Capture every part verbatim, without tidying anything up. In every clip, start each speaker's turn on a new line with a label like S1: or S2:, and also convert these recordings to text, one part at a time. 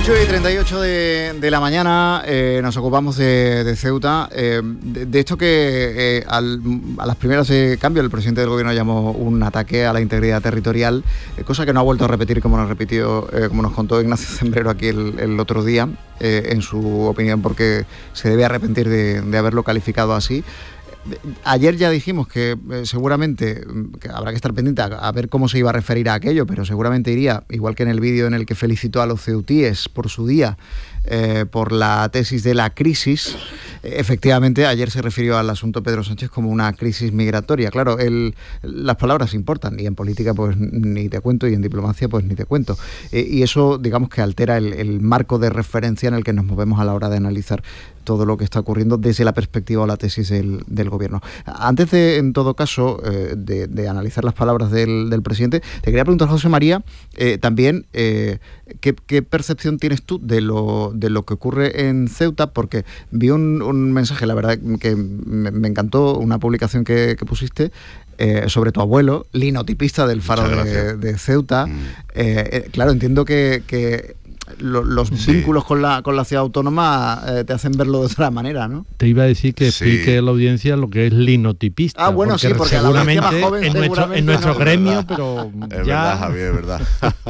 S1: ocho y treinta y ocho de, de la mañana eh, nos ocupamos de, de Ceuta, eh, de, de esto que eh, al, a las primeras de cambio el presidente del gobierno llamó un ataque a la integridad territorial, eh, cosa que no ha vuelto a repetir como nos repitió, eh, como nos contó Ignacio Zembrero aquí el, el otro día, eh, en su opinión, porque se debe arrepentir de, de haberlo calificado así. Ayer ya dijimos que eh, seguramente que habrá que estar pendiente a, a ver cómo se iba a referir a aquello, pero seguramente iría, igual que en el vídeo en el que felicitó a los ceutíes por su día, eh, por la tesis de la crisis. Eh, efectivamente, ayer se refirió al asunto Pedro Sánchez como una crisis migratoria. Claro, el, las palabras importan, y en política pues ni te cuento, y en diplomacia pues ni te cuento. Eh, y eso, digamos que altera el, el marco de referencia en el que nos movemos a la hora de analizar todo lo que está ocurriendo desde la perspectiva o la tesis del, del gobierno. Antes de, en todo caso, eh, de, de analizar las palabras del, del presidente, te quería preguntar, José María, eh, también, eh, ¿qué, ¿qué percepción tienes tú de lo, de lo que ocurre en Ceuta? Porque vi un, un mensaje, la verdad, que me, me encantó, una publicación que, que pusiste, Eh, sobre tu abuelo, linotipista del Faro de, de Ceuta. Mm. Eh, eh, claro, entiendo que, que lo, los sí. vínculos con la, con la ciudad autónoma eh, te hacen verlo de otra manera, ¿no?
S2: Te iba a decir que sí. explique a la audiencia lo que es linotipista.
S1: Ah, bueno, porque sí, porque
S2: seguramente
S1: la más joven,
S2: en nuestro, en nuestro no, gremio, pero
S3: es
S2: ya...
S3: verdad, Javier, es verdad.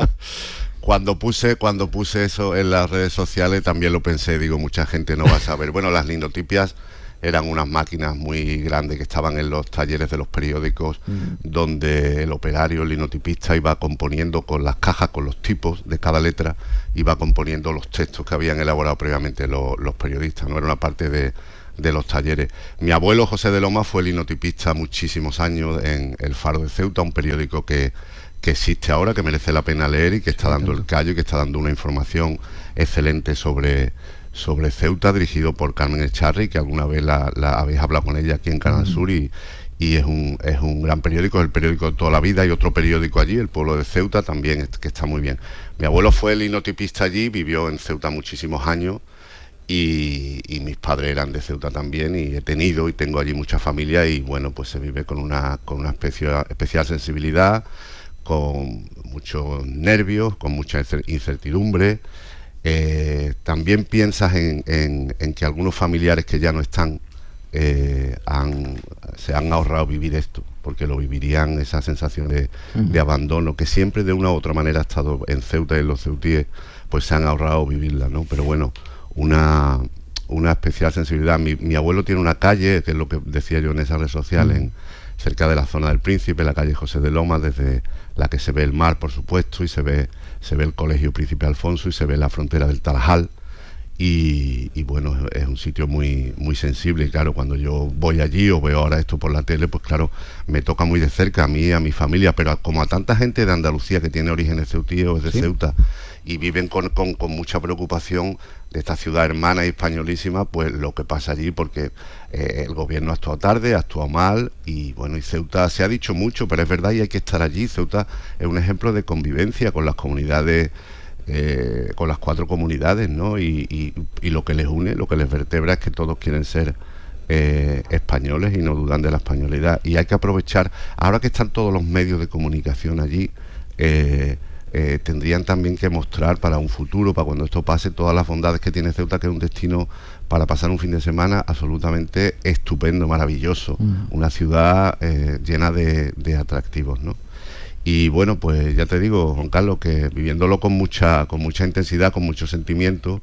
S3: Cuando puse, cuando puse eso en las redes sociales también lo pensé, digo, mucha gente no va a saber. Bueno, las linotipias eran unas máquinas muy grandes que estaban en los talleres de los periódicos, mm. donde el operario, el linotipista, iba componiendo con las cajas, con los tipos de cada letra, iba componiendo los textos que habían elaborado previamente los, los periodistas, no era una parte de, de los talleres. Mi abuelo José de Loma fue linotipista muchísimos años en El Faro de Ceuta, un periódico que, que existe ahora, que merece la pena leer y que está dando el callo y que está dando una información excelente sobre... sobre Ceuta, dirigido por Carmen Echarri, que alguna vez la, la habéis hablado con ella aquí en Canal uh-huh. Sur, y, y es un es un gran periódico, es el periódico de toda la vida. Hay otro periódico allí, El Pueblo de Ceuta, también, que está muy bien. Mi abuelo fue linotipista allí, vivió en Ceuta muchísimos años, y, y mis padres eran de Ceuta también, y he tenido y tengo allí mucha familia, y bueno, pues se vive con una, con una especial, especial sensibilidad, con muchos nervios, con mucha incertidumbre. Eh, también piensas en, en, en que algunos familiares que ya no están eh, han, se han ahorrado vivir esto, porque lo vivirían, esa sensación de, uh-huh. de abandono, que siempre de una u otra manera ha estado en Ceuta y en los ceutíes, pues se han ahorrado vivirla, ¿no? Pero bueno, una, una especial sensibilidad. Mi, mi abuelo tiene una calle, que es lo que decía yo en esa red social, uh-huh. en, cerca de la zona del Príncipe, la calle José de Loma, desde la que se ve el mar, por supuesto, y se ve se ve el Colegio Príncipe Alfonso y se ve la frontera del Tarajal, y, y bueno, es un sitio muy muy sensible, y claro, cuando yo voy allí o veo ahora esto por la tele, pues claro, me toca muy de cerca a mí, a mi familia, pero como a tanta gente de Andalucía que tiene orígenes ceutíes o es de ¿Sí? Ceuta, y viven con, con, con mucha preocupación de esta ciudad hermana y españolísima, pues lo que pasa allí, porque eh, el gobierno ha actuado tarde, ha actuado mal, y bueno, y Ceuta se ha dicho mucho, pero es verdad y hay que estar allí. Ceuta es un ejemplo de convivencia con las comunidades, eh, con las cuatro comunidades, ¿no? Y, y, y lo que les une, lo que les vertebra es que todos quieren ser eh, españoles y no dudan de la españolidad, y hay que aprovechar, ahora que están todos los medios de comunicación allí, eh, Eh, tendrían también que mostrar para un futuro, para cuando esto pase, todas las bondades que tiene Ceuta, que es un destino para pasar un fin de semana absolutamente estupendo, maravilloso, mm. una ciudad eh, llena de, de atractivos, ¿no? Y bueno, pues ya te digo, Juan Carlos, que viviéndolo con mucha con mucha intensidad, con mucho sentimiento,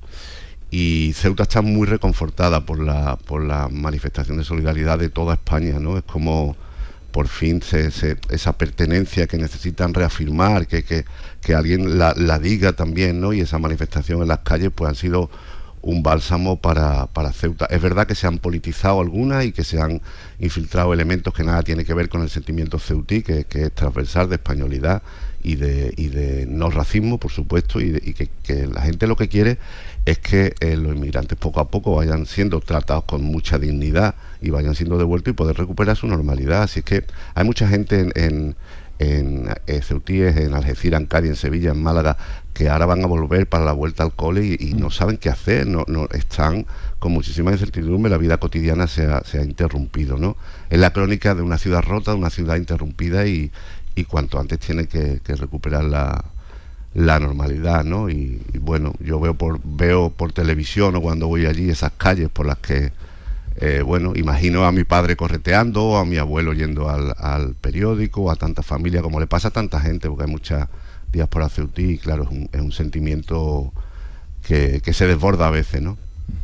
S3: y Ceuta está muy reconfortada por la por la manifestación de solidaridad de toda España, ¿no? Es como por fin se, se, esa pertenencia que necesitan reafirmar, que, que, que alguien la, la diga también, ¿no? Y esa manifestación en las calles pues han sido un bálsamo para, para Ceuta. Es verdad que se han politizado algunas y que se han infiltrado elementos que nada tiene que ver con el sentimiento ceutí, que, que es transversal, de españolidad y de, y de no racismo, por supuesto, y, de, y que, que la gente lo que quiere es que eh, los inmigrantes poco a poco vayan siendo tratados con mucha dignidad y vayan siendo devueltos y poder recuperar su normalidad. Así es que hay mucha gente en, en, en eh, ceutíes, en Algeciras, en Cádiz, en Sevilla, en Málaga, que ahora van a volver para la vuelta al cole y, y no saben qué hacer, no, no están con muchísima incertidumbre, la vida cotidiana se ha, se ha interrumpido, ¿no? Es la crónica de una ciudad rota, de una ciudad interrumpida, y, y cuanto antes tiene que, que recuperar la, la normalidad, ¿no? Y, y bueno, yo veo por veo por televisión o cuando voy allí esas calles por las que eh, bueno, imagino a mi padre correteando, o a mi abuelo yendo al, al periódico, a tanta familia, como le pasa a tanta gente, porque hay mucha diáspora ceutí, y claro, es un, es un sentimiento que, que se desborda a veces, ¿no?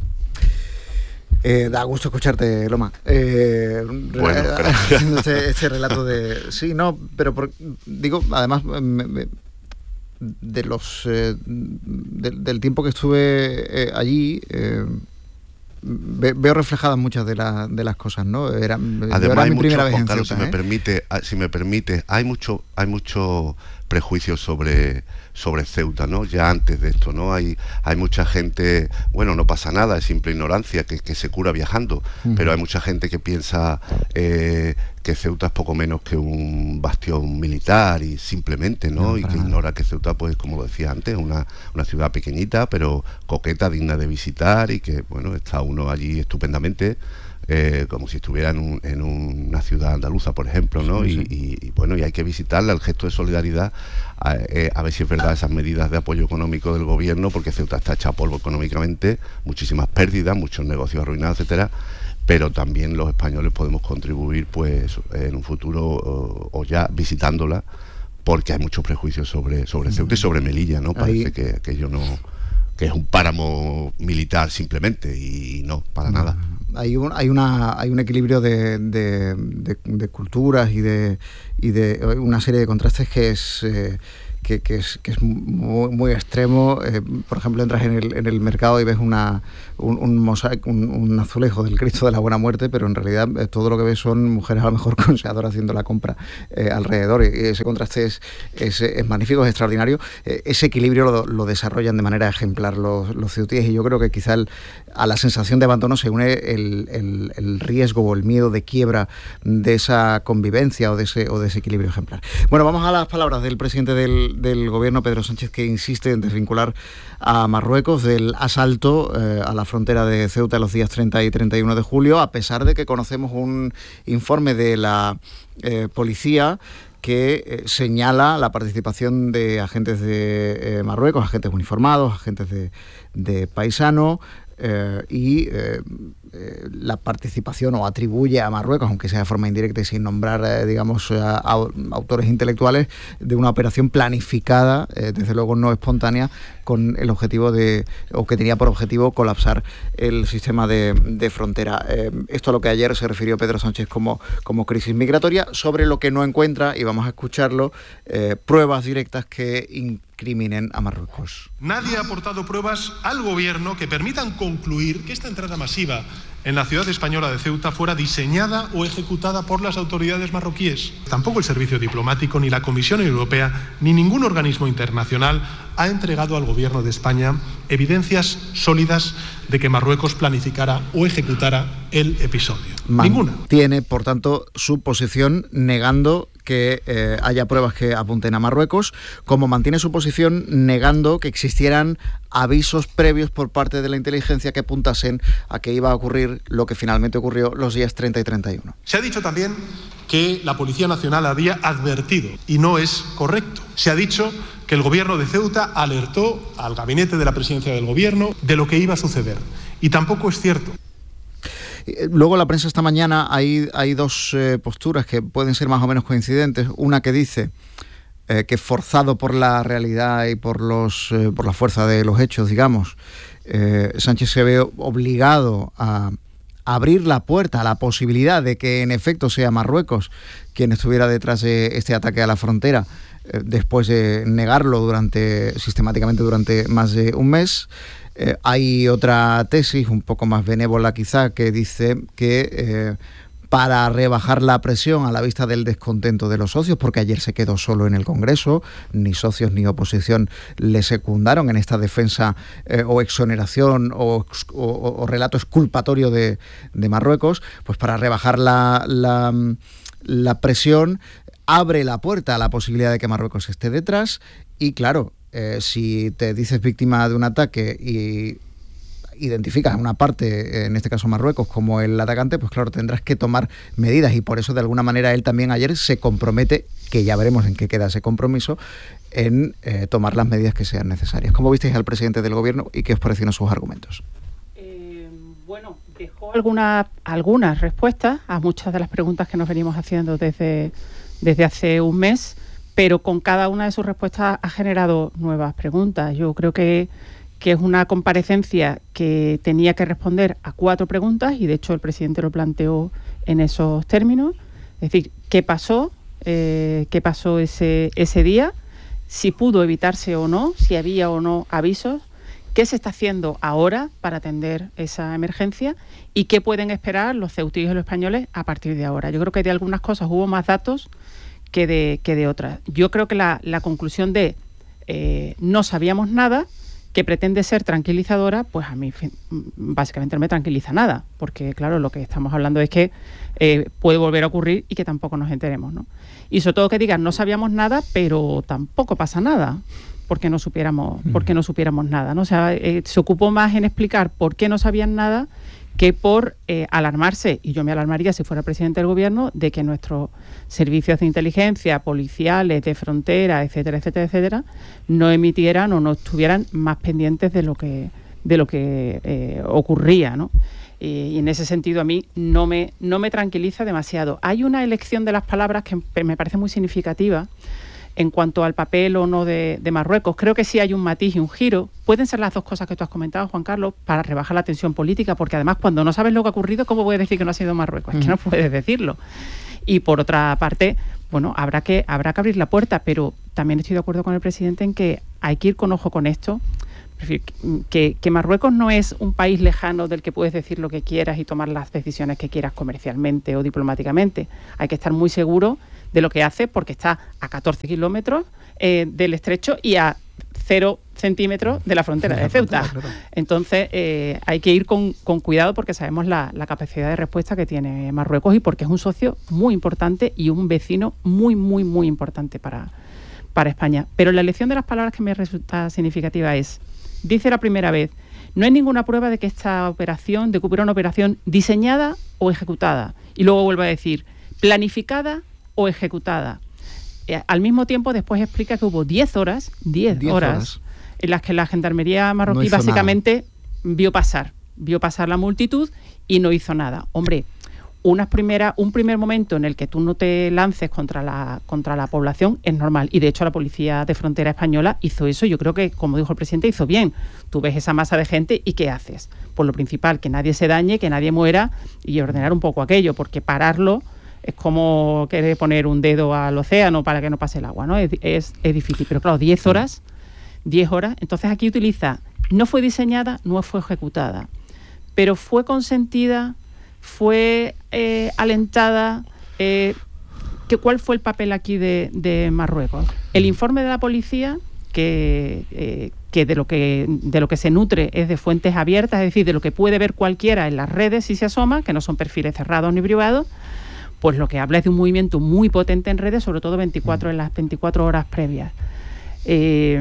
S1: Eh, da gusto escucharte, Loma. Eh,
S3: bueno,
S1: haciendo este, este relato de... Sí, no, pero por, digo, además, me, me, de los eh, de, del tiempo que estuve eh, allí, eh, ve, veo reflejadas muchas de, la, de las cosas, ¿no? Era,
S3: Además,
S1: era
S3: hay
S1: mi
S3: mucho,
S1: primera vez
S3: Juan
S1: en
S3: Carlos,
S1: Ceuta,
S3: si me
S1: ¿eh?
S3: permite, si me permite, hay mucho, hay mucho prejuicios sobre sobre Ceuta, ¿no? Ya antes de esto, ¿no? Hay hay mucha gente, bueno, no pasa nada, es simple ignorancia que, que se cura viajando, uh-huh. pero hay mucha gente que piensa eh, que Ceuta es poco menos que un bastión militar y simplemente, ¿no? no y que nada. Ignora que Ceuta, pues, como lo decía antes, es una, una ciudad pequeñita, pero coqueta, digna de visitar, y que, bueno, está uno allí estupendamente. Eh, como si estuviera en, un, en una ciudad andaluza, por ejemplo, ¿no? Sí, sí. Y, y, y bueno, y hay que visitarla, el gesto de solidaridad, a, eh, a ver si es verdad esas medidas de apoyo económico del gobierno, porque Ceuta está hecha a polvo económicamente, muchísimas pérdidas, muchos negocios arruinados, etcétera, pero también los españoles podemos contribuir, pues, en un futuro o, o ya visitándola, porque hay muchos prejuicios sobre, sobre Ceuta y sobre Melilla, ¿no? Parece Ahí... que, que yo no... que es un páramo militar simplemente, y no, para nada.
S1: Hay un, hay una hay un equilibrio de, de, de, de culturas y de y de una serie de contrastes que es eh, que, que es que es muy, muy extremo. Eh, por ejemplo, entras en el en el mercado y ves una un, un mosaico, un, un azulejo del Cristo de la Buena Muerte, pero en realidad eh, todo lo que ves son mujeres a lo mejor con seador haciendo la compra eh, alrededor. Y ese contraste es, es, es magnífico, es extraordinario. Eh, ese equilibrio lo, lo desarrollan de manera ejemplar los, los ceutíes, y yo creo que quizá el, a la sensación de abandono se une el, el, el riesgo o el miedo de quiebra de esa convivencia o de ese, o de ese equilibrio ejemplar. Bueno, vamos a las palabras del presidente del, del gobierno, Pedro Sánchez, que insiste en desvincular a Marruecos del asalto eh, a la frontera de Ceuta los días treinta y treinta y uno de julio, a pesar de que conocemos un informe de la eh, policía que eh, señala la participación de agentes de eh, Marruecos, agentes uniformados, agentes de, de paisano, eh, y eh, eh, la participación, o atribuye a Marruecos, aunque sea de forma indirecta y sin nombrar, eh, digamos, a, a autores intelectuales, de una operación planificada, eh, desde luego no espontánea, con el objetivo de, o que tenía por objetivo, colapsar el sistema de, de frontera. Eh, esto a lo que ayer se refirió Pedro Sánchez como, como crisis migratoria, sobre lo que no encuentra, y vamos a escucharlo, eh, pruebas directas que incriminen a Marruecos.
S4: Nadie ha aportado pruebas al gobierno que permitan concluir que esta entrada masiva en la ciudad española de Ceuta fuera diseñada o ejecutada por las autoridades marroquíes. Tampoco el Servicio Diplomático, ni la Comisión Europea, ni ningún organismo internacional ha entregado al gobierno de España evidencias sólidas de que Marruecos planificara o ejecutara el episodio. Ninguna.
S1: Tiene, por tanto, su posición negando que eh, haya pruebas que apunten a Marruecos, como mantiene su posición negando que existieran avisos previos por parte de la inteligencia que apuntasen a que iba a ocurrir lo que finalmente ocurrió los días treinta y treinta y uno.
S4: Se ha dicho también que la Policía Nacional había advertido, y no es correcto. Se ha dicho que el gobierno de Ceuta alertó al gabinete de la presidencia del gobierno de lo que iba a suceder, y tampoco es cierto.
S1: Luego en la prensa esta mañana hay, hay dos eh, posturas que pueden ser más o menos coincidentes. Una que dice eh, que, forzado por la realidad y por, los, eh, por la fuerza de los hechos, digamos, eh, Sánchez se ve obligado a abrir la puerta a la posibilidad de que en efecto sea Marruecos quien estuviera detrás de este ataque a la frontera, eh, después de negarlo durante sistemáticamente durante más de un mes. Eh, hay otra tesis, un poco más benévola quizá, que dice que eh, para rebajar la presión a la vista del descontento de los socios, porque ayer se quedó solo en el Congreso, ni socios ni oposición le secundaron en esta defensa eh, o exoneración o, o, o relato exculpatorio de, de Marruecos, pues para rebajar la, la, la presión, abre la puerta a la posibilidad de que Marruecos esté detrás. Y claro, Eh, si te dices víctima de un ataque y identificas a una parte, en este caso Marruecos, como el atacante, pues claro, tendrás que tomar medidas, y por eso de alguna manera él también ayer se compromete, que ya veremos en qué queda ese compromiso, en eh, tomar las medidas que sean necesarias. ¿Cómo visteis al presidente del gobierno y qué os parecieron sus argumentos?
S5: Eh, bueno, dejó algunas algunas respuestas a muchas de las preguntas que nos venimos haciendo desde, desde hace un mes, pero con cada una de sus respuestas ha generado nuevas preguntas. Yo creo que, que es una comparecencia que tenía que responder a cuatro preguntas, y de hecho el presidente lo planteó en esos términos. Es decir, ¿qué pasó? Eh, ¿Qué pasó ese, ese día? Si pudo evitarse o no, si había o no avisos, qué se está haciendo ahora para atender esa emergencia y qué pueden esperar los ceutíes y los españoles a partir de ahora. Yo creo que de algunas cosas hubo más datos que de, que de otras. Yo creo que la, la conclusión de eh, no sabíamos nada, que pretende ser tranquilizadora, pues a mí básicamente no me tranquiliza nada, porque claro, lo que estamos hablando es que eh, puede volver a ocurrir y que tampoco nos enteremos, ¿no? Y sobre todo que digan, no sabíamos nada, pero tampoco pasa nada, porque no supiéramos, porque no supiéramos nada, ¿no? O sea, eh, se ocupó más en explicar por qué no sabían nada que por eh, alarmarse, y yo me alarmaría si fuera presidente del gobierno, de que nuestros servicios de inteligencia, policiales, de frontera, etcétera, etcétera, etcétera, no emitieran o no estuvieran más pendientes de lo que, de lo que eh, ocurría, ¿no? Y, y en ese sentido a mí no me, no me tranquiliza demasiado. Hay una elección de las palabras que me parece muy significativa en cuanto al papel o no de, de Marruecos. Creo que sí hay un matiz y un giro. Pueden ser las dos cosas que tú has comentado, Juan Carlos, para rebajar la tensión política, porque además cuando no sabes lo que ha ocurrido, ¿cómo puedes decir que no ha sido Marruecos? Es que no puedes decirlo. Y por otra parte, bueno, habrá que, habrá que abrir la puerta, pero también estoy de acuerdo con el presidente en que hay que ir con ojo con esto. Que, que Marruecos no es un país lejano del que puedes decir lo que quieras y tomar las decisiones que quieras comercialmente o diplomáticamente. Hay que estar muy seguro de lo que hace, porque está a catorce kilómetros eh, del estrecho y a cero centímetros de la frontera de Ceuta. Entonces eh, hay que ir con, con cuidado, porque sabemos la, la capacidad de respuesta que tiene Marruecos y porque es un socio muy importante y un vecino muy, muy, muy importante para, para España. Pero la elección de las palabras que me resulta significativa es, dice la primera vez, no hay ninguna prueba de que esta operación, de que hubiera una operación diseñada o ejecutada. Y luego vuelve a decir, planificada o ejecutada. Eh, al mismo tiempo, después explica que hubo diez horas, diez horas, en las que la gendarmería marroquí no básicamente nada. vio pasar, vio pasar la multitud y no hizo nada. Hombre, unas primera, un primer momento en el que tú no te lances contra la, contra la población es normal. Y de hecho la Policía de Frontera Española hizo eso. Yo creo que, como dijo el presidente, hizo bien. Tú ves esa masa de gente y ¿qué haces? Pues lo principal, que nadie se dañe, que nadie muera, y ordenar un poco aquello, porque pararlo es como querer poner un dedo al océano para que no pase el agua, ¿no? Es, es, es difícil. Pero claro, diez horas, diez horas. Entonces aquí utiliza, no fue diseñada, no fue ejecutada, pero fue consentida, fue eh, alentada. Eh, que, ¿Cuál fue el papel aquí de, de Marruecos? El informe de la policía, que, eh, que, de lo que de lo que se nutre es de fuentes abiertas, es decir, de lo que puede ver cualquiera en las redes si se asoma, que no son perfiles cerrados ni privados, pues lo que habla es de un movimiento muy potente en redes, sobre todo veinticuatro en las veinticuatro horas previas. Eh,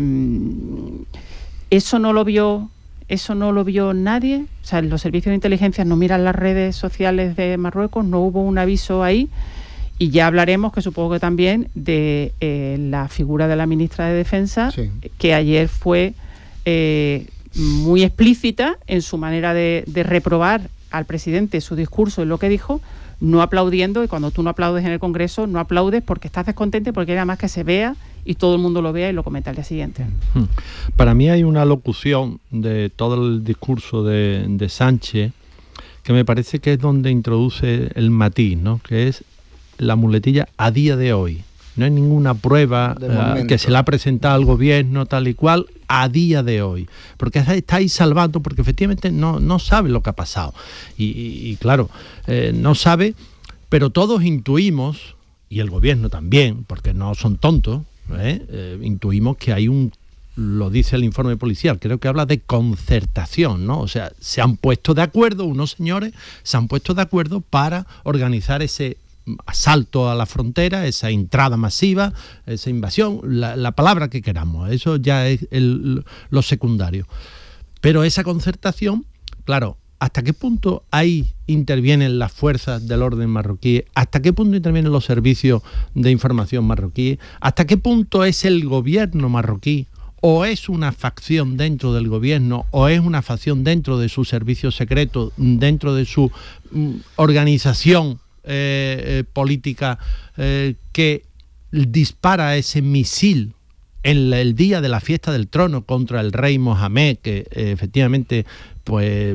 S5: eso no lo vio, eso no lo vio nadie. O sea, los servicios de inteligencia no miran las redes sociales de Marruecos, no hubo un aviso ahí. Y ya hablaremos, que supongo que también, de eh, la figura de la ministra de Defensa, sí, que ayer fue eh, muy explícita en su manera de, de reprobar al presidente su discurso y lo que dijo, no aplaudiendo, y cuando tú no aplaudes en el Congreso, no aplaudes porque estás descontente, porque era más que se vea y todo el mundo lo vea y lo comenta al día siguiente.
S2: Para mí hay una locución de todo el discurso de, de Sánchez que me parece que es donde introduce el matiz, ¿no? Que es la muletilla a día de hoy. No hay ninguna prueba uh, que se le ha presentado al gobierno tal y cual a día de hoy. Porque está ahí salvando, porque efectivamente no, no sabe lo que ha pasado. Y, y, y claro, eh, no sabe, pero todos intuimos, y el gobierno también, porque no son tontos, ¿eh? Eh, intuimos que hay un, lo dice el informe policial, creo que habla de concertación, ¿no? O sea, se han puesto de acuerdo, unos señores se han puesto de acuerdo para organizar ese asalto a la frontera, esa entrada masiva, esa invasión, la, la palabra que queramos, eso ya es el, lo secundario. Pero esa concertación claro, ¿hasta qué punto ahí intervienen las fuerzas del orden marroquí? ¿Hasta qué punto intervienen los servicios de información marroquíes? ¿Hasta qué punto es el gobierno marroquí? ¿O es una facción dentro del gobierno? ¿O es una facción dentro de su servicio secreto, dentro de su mm, organización eh, eh, política eh, que dispara ese misil en el día de la fiesta del trono contra el rey Mohamed, que eh, efectivamente pues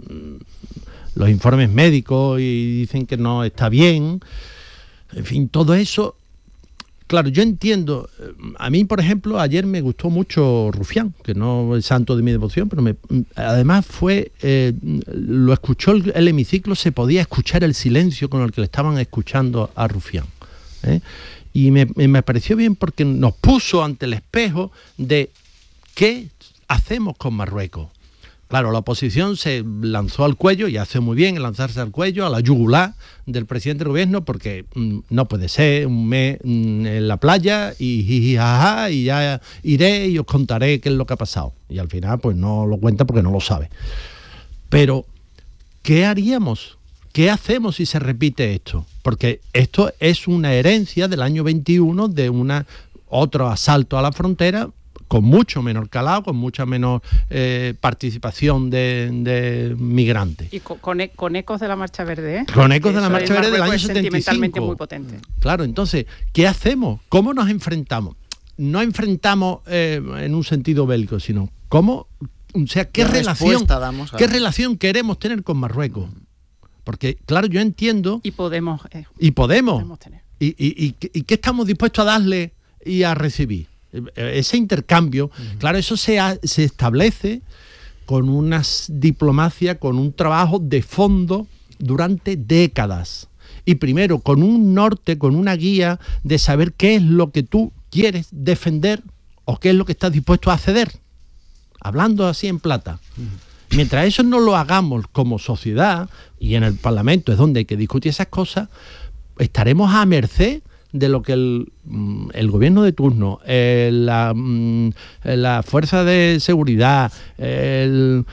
S2: los informes médicos y dicen que no está bien, en fin, todo eso. Claro, yo entiendo, a mí por ejemplo ayer me gustó mucho Rufián, que no es santo de mi devoción, pero me, además fue, eh, lo escuchó el, el hemiciclo, se podía escuchar el silencio con el que le estaban escuchando a Rufián, ¿eh? Y me, me pareció bien porque nos puso ante el espejo de qué hacemos con Marruecos. Claro, la oposición se lanzó al cuello, y hace muy bien en lanzarse al cuello, a la yugular del presidente del gobierno, porque mmm, no puede ser un mes mmm, en la playa y, y, y, ajá, y ya iré y os contaré qué es lo que ha pasado. Y al final pues no lo cuenta porque no lo sabe. Pero, ¿qué haríamos? ¿Qué hacemos si se repite esto? Porque esto es una herencia del año veintiuno de una, otro asalto a la frontera con mucho menor calado, con mucha menor eh, participación de, de migrantes.
S5: Y con, con, con ecos de la Marcha Verde, ¿eh?
S2: Con ecos de la Marcha Verde del año setenta y cinco.
S5: Sentimentalmente muy potente.
S2: Claro, entonces, ¿qué hacemos? ¿Cómo nos enfrentamos? No enfrentamos eh, en un sentido bélico, sino cómo, o sea, ¿qué relación, damos a... qué relación queremos tener con Marruecos? Porque, claro, yo entiendo...
S5: Y podemos... Eh,
S2: y podemos.
S5: podemos tener.
S2: Y, y, y, y qué estamos dispuestos a darle y a recibir. Ese intercambio, uh-huh. Claro, eso se, ha, se establece con una diplomacia, con un trabajo de fondo durante décadas. Y primero, con un norte, con una guía de saber qué es lo que tú quieres defender o qué es lo que estás dispuesto a ceder. Hablando así en plata. Uh-huh. Mientras eso no lo hagamos como sociedad, y en el Parlamento es donde hay que discutir esas cosas, estaremos a merced de lo que el, el gobierno de turno, eh, la, la fuerza de seguridad, el,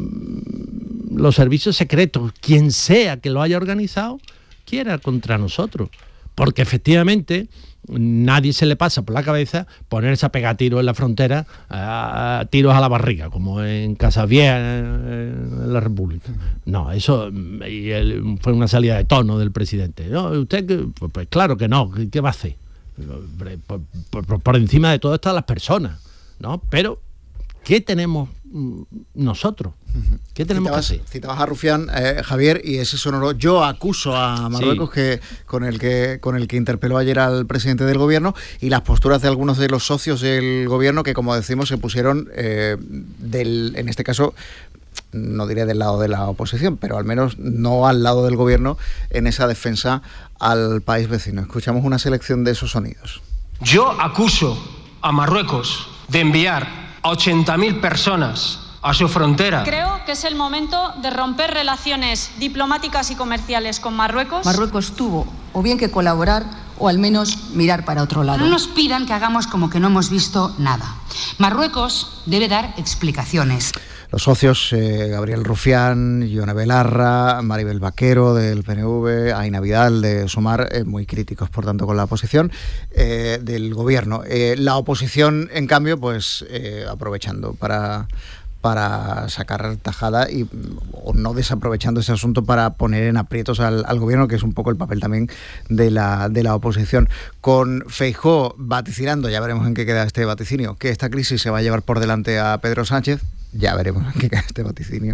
S2: los servicios secretos, quien sea que lo haya organizado, quiera contra nosotros. Porque efectivamente nadie se le pasa por la cabeza ponerse a pegar tiros en la frontera, a, a tiros a la barriga, como en Casavieja, en la República. No, eso y el, fue una salida de tono del presidente. No, usted, pues, pues claro que no, ¿qué va a hacer? Por, por, por encima de todo están las personas, ¿no? Pero, ¿qué tenemos nosotros? ¿Qué tenemos
S1: citabas,
S2: que hacer?
S1: Citabas a Rufián, eh, Javier, y ese sonoro yo acuso a Marruecos, sí. que, con, el que, con el que interpeló ayer al presidente del gobierno, y las posturas de algunos de los socios del gobierno que, como decimos, se pusieron eh, del, en este caso, no diré del lado de la oposición, pero al menos no al lado del gobierno en esa defensa al país vecino. Escuchamos una selección de esos sonidos.
S6: Yo acuso a Marruecos de enviar a ochenta mil personas a su frontera.
S7: Creo que es el momento de romper relaciones diplomáticas y comerciales con Marruecos.
S8: Marruecos tuvo o bien que colaborar o al menos mirar para otro lado.
S9: No nos pidan que hagamos como que no hemos visto nada. Marruecos debe dar explicaciones.
S1: Los socios, eh, Gabriel Rufián, Ione Belarra, Maribel Vaquero del P N V, Aina Vidal de Sumar, eh, muy críticos por tanto con la posición eh, del gobierno. Eh, la oposición, en cambio, pues eh, aprovechando para... para sacar tajada y o no desaprovechando ese asunto para poner en aprietos al, al gobierno, que es un poco el papel también de la, de la oposición. Con Feijóo vaticinando, ya veremos en qué queda este vaticinio, que esta crisis se va a llevar por delante a Pedro Sánchez, ya veremos en qué queda este vaticinio,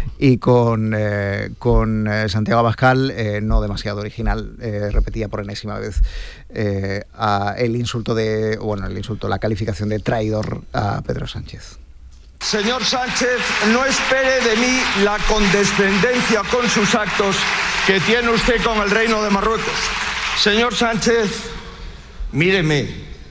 S1: y con, eh, con eh, Santiago Abascal, eh, no demasiado original, eh, repetía por enésima vez eh, a el insulto de, bueno, el insulto, la calificación de traidor a Pedro Sánchez.
S10: Señor Sánchez, no espere de mí la condescendencia con sus actos que tiene usted con el Reino de Marruecos. Señor Sánchez, míreme,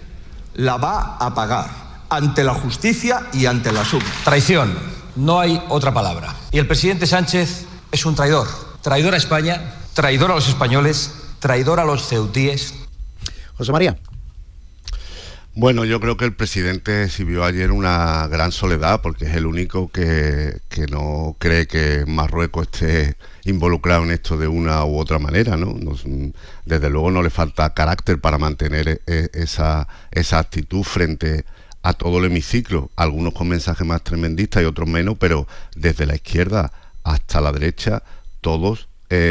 S10: la va a pagar ante la justicia y ante la suma.
S11: Traición, no hay otra palabra. Y el presidente Sánchez es un traidor. Traidor a España, traidor a los españoles, traidor a los ceutíes.
S1: José María.
S3: Bueno, yo creo que el presidente exhibió ayer una gran soledad, porque es el único que, que no cree que Marruecos esté involucrado en esto de una u otra manera, ¿no? Nos, desde luego no le falta carácter para mantener esa, esa actitud frente a todo el hemiciclo, algunos con mensajes más tremendistas y otros menos, pero desde la izquierda hasta la derecha, todos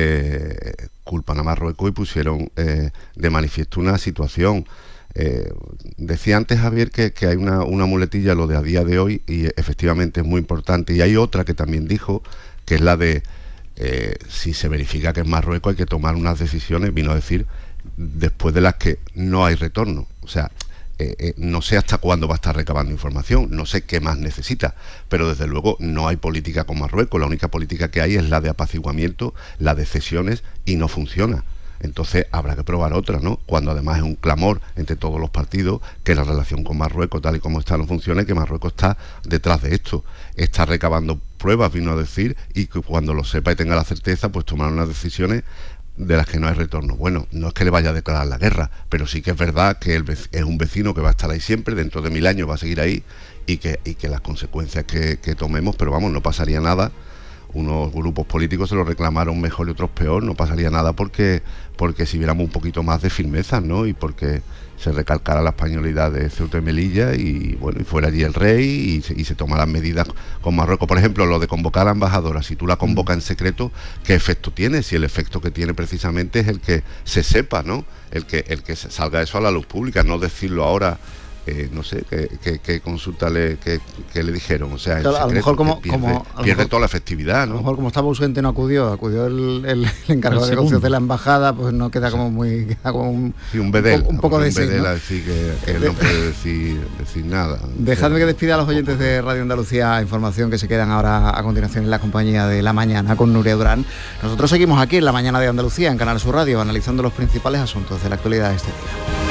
S3: eh, culpan a Marruecos y pusieron eh, de manifiesto una situación. Eh, decía antes Javier que, que hay una, una muletilla, lo de a día de hoy, y efectivamente es muy importante, y hay otra que también dijo, que es la de eh, si se verifica que en Marruecos hay que tomar unas decisiones, vino a decir, después de las que no hay retorno. O sea, eh, eh, no sé hasta cuándo va a estar recabando información, no sé qué más necesita, pero desde luego no hay política con Marruecos, la única política que hay es la de apaciguamiento, la de cesiones, y no funciona. Entonces habrá que probar otra, ¿no? Cuando además es un clamor entre todos los partidos que la relación con Marruecos, tal y como está, no funciona, y que Marruecos está detrás de esto. Está recabando pruebas, vino a decir, y que cuando lo sepa y tenga la certeza, pues tomar unas decisiones de las que no hay retorno. Bueno, no es que le vaya a declarar la guerra, pero sí que es verdad que el es un vecino que va a estar ahí siempre, dentro de mil años va a seguir ahí, y que, y que las consecuencias que, que tomemos, pero vamos, no pasaría nada. Unos grupos políticos se lo reclamaron mejor y otros peor, no pasaría nada porque porque si viéramos un poquito más de firmeza, ¿no? Y porque se recalcara la españolidad de Ceuta y Melilla, y bueno, y fuera allí el rey, y se, y se tomaran medidas con Marruecos. Por ejemplo, lo de convocar a la embajadora, si tú la convocas en secreto, ¿qué efecto tiene? Si el efecto que tiene precisamente es el que se sepa, ¿no? El que, el que salga eso a la luz pública, no decirlo ahora. Eh, no sé qué, qué, qué consulta le, qué, qué le dijeron, o sea,
S1: claro,
S3: secreto,
S1: a lo mejor como,
S3: pierde,
S1: como a lo
S3: pierde
S1: mejor,
S3: toda la efectividad, ¿no?
S1: A lo mejor como estaba ausente no acudió, acudió el, el, el encargado el de negocios de la embajada, pues no queda como muy, queda como un,
S3: sí, un bedel,
S1: un, un poco de
S3: un bedel,
S1: ¿no?
S3: A decir que, que él no puede decir, decir nada.
S1: Dejadme que despida a los oyentes de Radio Andalucía Información, que se quedan ahora a continuación en la compañía de La Mañana con Nuria Durán. Nosotros seguimos aquí en La Mañana de Andalucía, en Canal Sur Radio, analizando los principales asuntos de la actualidad de este día.